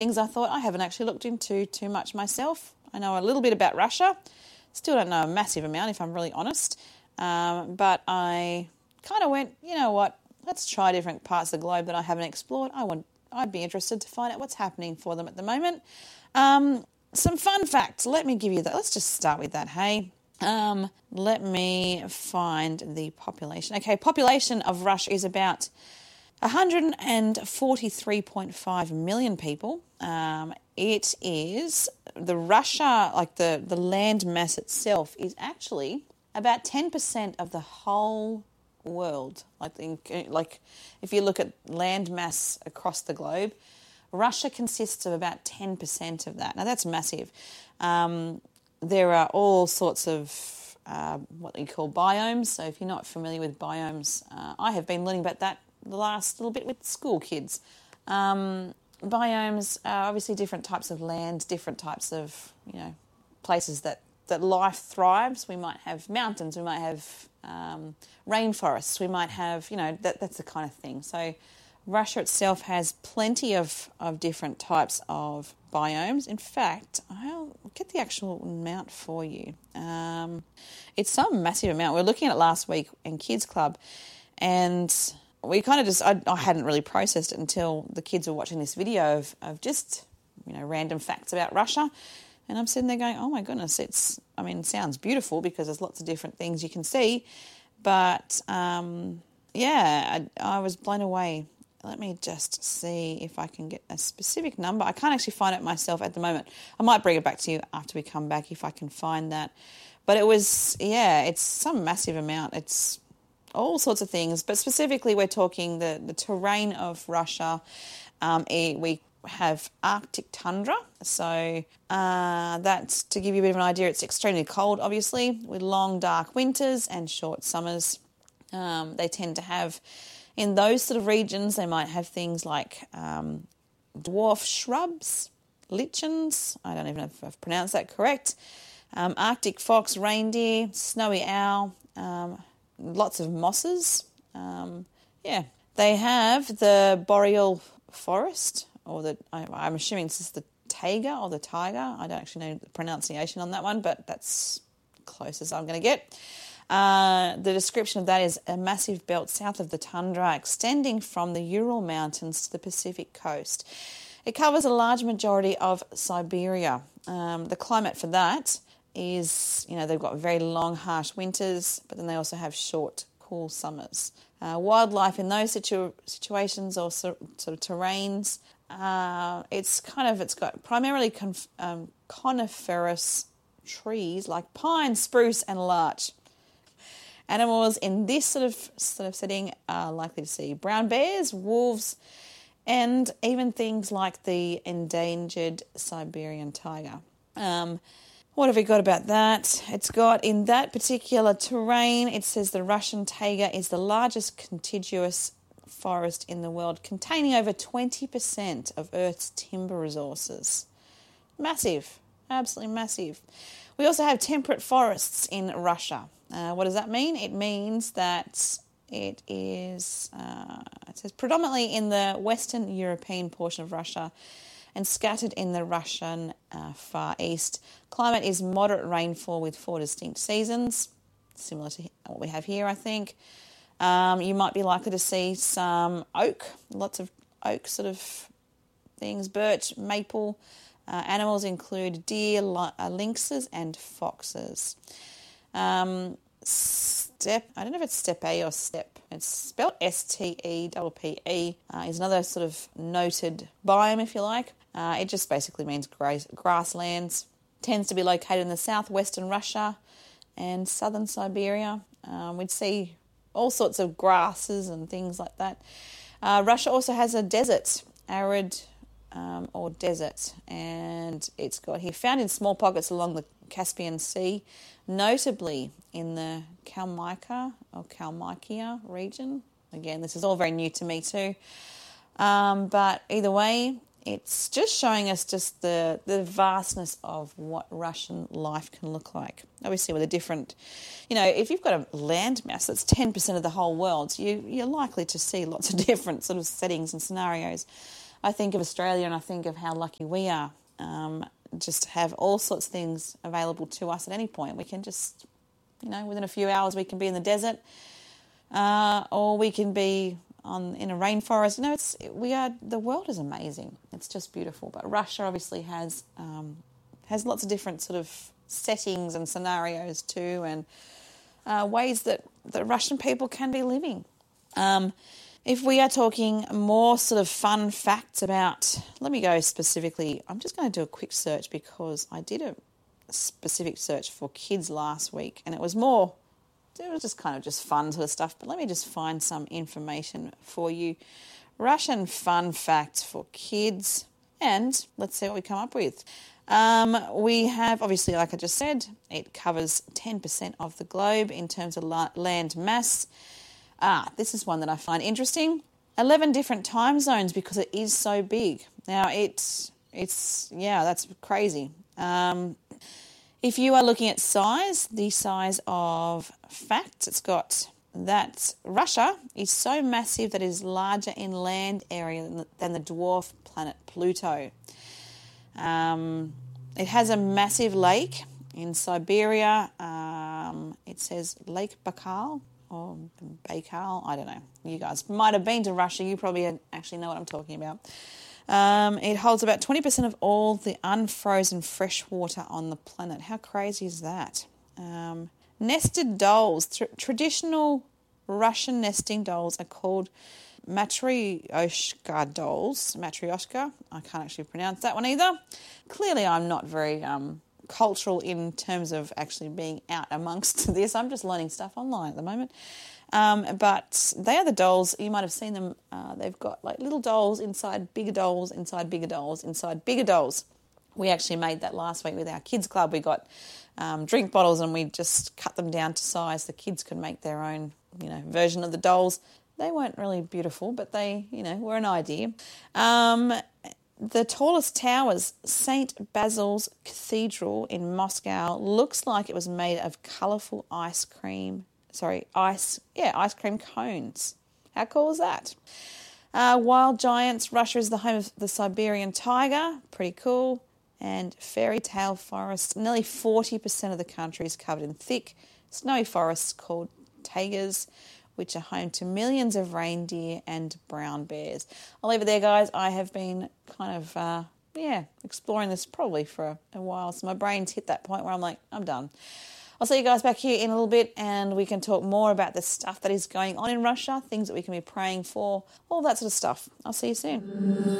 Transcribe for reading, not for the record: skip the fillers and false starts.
things I thought I haven't actually looked into too much myself. I know a little bit about Russia. Still don't know a massive amount, if I'm really honest. But I kind of went, you know what, let's try different parts of the globe that I haven't explored. I'd be interested to find out what's happening for them at the moment. Some fun facts. Let me give you that. Let's just start with that, hey? Let me find the population. Okay, population of Russia is about 143.5 million people. It is the Russia, like the land mass itself, is actually about 10% of the whole world. Like if you look at land mass across the globe, Russia consists of about 10% of that. Now that's massive. There are all sorts of what you call biomes. So if you're not familiar with biomes, I have been learning about that the last little bit with school kids. Biomes are obviously different types of land, different types of, places that life thrives. We might have mountains, we might have rainforests, we might have, that's the kind of thing. So Russia itself has plenty of different types of biomes. In fact, I'll get the actual amount for you. It's some massive amount. We were looking at it last week in Kids Club, and we kind of just, I hadn't really processed it until the kids were watching this video of just, random facts about Russia. And I'm sitting there going, oh my goodness, it sounds beautiful because there's lots of different things you can see. But, I was blown away. Let me just see if I can get a specific number. I can't actually find it myself at the moment. I might bring it back to you after we come back if I can find that. But it was, it's some massive amount. It's all sorts of things. But specifically, we're talking the terrain of Russia. We have Arctic tundra. So that's, to give you a bit of an idea, it's extremely cold, obviously, with long, dark winters and short summers. They tend to have, in those sort of regions, they might have things like dwarf shrubs, lichens, I don't even know if I've pronounced that correct, Arctic fox, reindeer, snowy owl, lots of mosses. They have the boreal forest, or I'm assuming this is the taiga or the tiger. I don't actually know the pronunciation on that one, but that's close as I'm going to get. The description of that is a massive belt south of the tundra extending from the Ural Mountains to the Pacific coast. It covers a large majority of Siberia. The climate for that is, they've got very long, harsh winters, but then they also have short, cool summers. Wildlife in those situations or sort of terrains, it's got primarily coniferous trees like pine, spruce and larch. Animals in this sort of setting are likely to see brown bears, wolves, and even things like the endangered Siberian tiger. What have we got about that? It's got, in that particular terrain, it says the Russian taiga is the largest contiguous forest in the world, containing over 20% of Earth's timber resources. Massive, absolutely massive. We also have temperate forests in Russia. What does that mean? It means that it is, it says predominantly in the Western European portion of Russia and scattered in the Russian Far East. Climate is moderate rainfall with 4 distinct seasons, similar to what we have here, I think. You might be likely to see some oak, lots of oak sort of things, birch, maple. Animals include deer, lynxes and foxes. Steppe, I don't know if it's steppe or steppe. It's spelled S-T-E-P-P-E, is another sort of noted biome, if you like. It just basically means grasslands. Tends to be located in the southwestern Russia and southern Siberia. We'd see all sorts of grasses and things like that. Russia also has a desert, arid or desert, and it's got here found in small pockets along the Caspian Sea, notably in the Kalmykia region. Again, this is all very new to me too. But either way, it's just showing us just the vastness of what Russian life can look like. Obviously with a different, if you've got a land mass that's 10% of the whole world, you're likely to see lots of different sort of settings and scenarios. I think of Australia and I think of how lucky we are, just to have all sorts of things available to us at any point. We can just, within a few hours we can be in the desert, or we can be in a rainforest. The world is amazing. It's just beautiful. But Russia obviously has lots of different sort of settings and scenarios too, and ways that Russian people can be living. If we are talking more sort of fun facts about, let me go specifically, I'm just going to do a quick search because I did a specific search for kids last week, and it was just kind of just fun sort of stuff, but let me just find some information for you. Russian fun facts for kids, and let's see what we come up with. We have, obviously, like I just said, it covers 10% of the globe in terms of land mass. This is one that I find interesting. 11 different time zones because it is so big. Now, that's crazy. If you are looking at size, the size of facts, it's got that Russia is so massive that it is larger in land area than the dwarf planet Pluto. It has a massive lake in Siberia. It says Lake Baikal or Baikal. I don't know. You guys might have been to Russia. You probably actually know what I'm talking about. It holds about 20% of all the unfrozen fresh water on the planet. How crazy is that? Nested dolls. Traditional Russian nesting dolls are called Matryoshka dolls. Matryoshka. I can't actually pronounce that one either. Clearly, I'm not very cultural in terms of actually being out amongst this. I'm just learning stuff online at the moment. But they are the dolls. You might have seen them. They've got like little dolls inside bigger dolls, inside bigger dolls, inside bigger dolls. We actually made that last week with our kids club. We got drink bottles and we just cut them down to size. The kids could make their own, version of the dolls. They weren't really beautiful, but they, were an idea. The tallest towers, St. Basil's Cathedral in Moscow, looks like it was made of colourful ice cream cones. How cool is that? Wild giants, Russia is the home of the Siberian tiger. Pretty cool. And fairy tale forests. Nearly 40% of the country is covered in thick, snowy forests called taigas, which are home to millions of reindeer and brown bears. I'll leave it there, guys. I have been kind of, exploring this probably for a while. So my brain's hit that point where I'm like, I'm done. I'll see you guys back here in a little bit and we can talk more about the stuff that is going on in Russia, things that we can be praying for, all that sort of stuff. I'll see you soon.